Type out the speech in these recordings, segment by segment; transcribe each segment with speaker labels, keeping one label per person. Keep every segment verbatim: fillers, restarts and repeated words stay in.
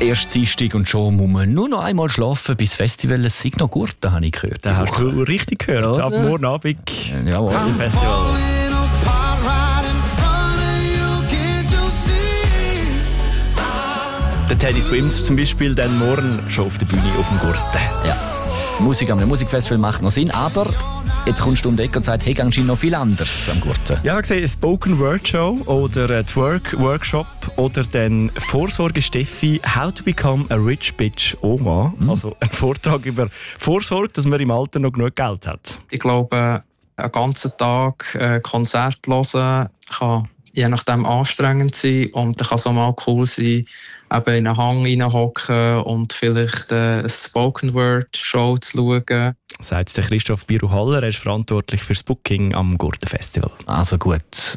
Speaker 1: Erst Dienstag und schon muss man nur noch einmal schlafen bis Festival. Es sei noch gut, da habe ich gehört.
Speaker 2: Das hast du richtig gehört.
Speaker 1: Ja,
Speaker 2: ab morgen Abend
Speaker 1: jawohl.
Speaker 2: im Festival. Der Teddy Swims zum Beispiel dann morgen schon auf der Bühne auf dem Gurten.
Speaker 1: Ja. Musik am Musikfestival macht noch Sinn, aber jetzt kommst du um die Ecke und sagst, hey, gehst du noch viel anders am Gurten?
Speaker 2: Ja, ich sehe eine Spoken Word Show oder ein Twerk Workshop oder dann Vorsorge Steffi, How to Become a Rich Bitch Oma. Mhm. Also ein Vortrag über Vorsorge, dass man im Alter noch genug Geld hat.
Speaker 3: Ich glaube, einen ganzen Tag äh, Konzert hören kann je nachdem anstrengend sein und dann kann es auch mal cool sein, eben in einen Hang reinhocken und vielleicht äh, eine Spoken Word Show zu schauen.
Speaker 2: Sagt der Christoph Biru-Haller, er ist verantwortlich für das Booking am Gurten-Festival.
Speaker 1: Also gut,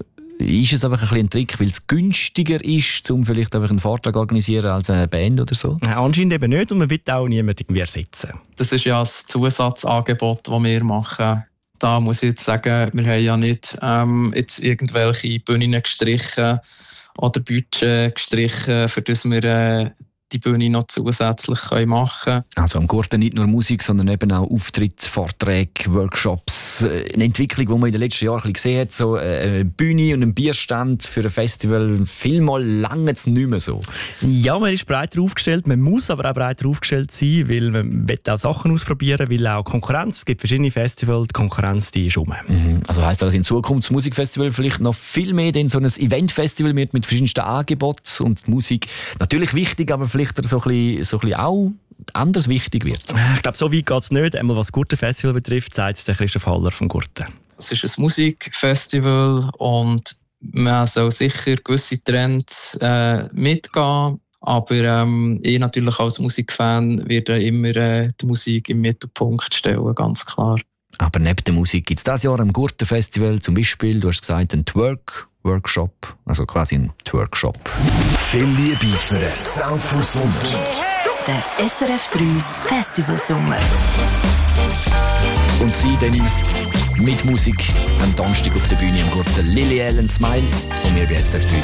Speaker 1: ist es einfach ein bisschen ein Trick, weil es günstiger ist, um vielleicht einfach einen Vortrag zu organisieren als eine Band oder so?
Speaker 2: Ja, anscheinend eben nicht und man will auch niemanden irgendwie ersetzen.
Speaker 3: Das ist ja das Zusatzangebot, das wir machen. Da muss ich jetzt sagen, wir haben ja nicht ähm, jetzt irgendwelche Bühnen gestrichen oder Budget gestrichen, für das wir äh, die Bühne noch zusätzlich machen können.
Speaker 1: Also am Gurten nicht nur Musik, sondern eben auch Auftritte, Vorträge, Workshops. Eine Entwicklung, die man in den letzten Jahren gesehen hat, so eine Bühne und ein Bierstand für ein Festival, vielmal lange es nicht mehr so.
Speaker 2: Ja, man ist breiter aufgestellt, man muss aber auch breiter aufgestellt sein, weil man will auch Sachen ausprobieren, weil auch Konkurrenz, es gibt verschiedene Festivals, die Konkurrenz die ist rum.
Speaker 1: Mhm. Also heisst das, dass in Zukunft das Musikfestival vielleicht noch viel mehr denn so ein Eventfestival mit, mit verschiedensten Angeboten und Musik natürlich wichtig, aber vielleicht so ein bisschen, so ein bisschen auch anders wichtig wird.
Speaker 2: Ich glaube, so weit geht es nicht. Einmal was das Gurten-Festival betrifft, sagt der Christoph Haller vom Gurten.
Speaker 3: Es ist ein Musikfestival und man soll sicher gewisse Trends äh, mitgehen. Aber ähm, ich natürlich als Musikfan werde immer äh, die Musik im Mittelpunkt stellen, ganz klar.
Speaker 1: Aber neben der Musik gibt es dieses Jahr am Gurten-Festival zum Beispiel, du hast gesagt, einen Twerk-Workshop, also quasi ein Twerkshop.
Speaker 4: Viel Liebe für den Sound vom Sommer.
Speaker 5: Der S R F drei Festival Sommer.
Speaker 1: Und sie dann mit Musik am Donnerstag auf der Bühne am Gurten. Lily Allen Smile und wir bei S R F drei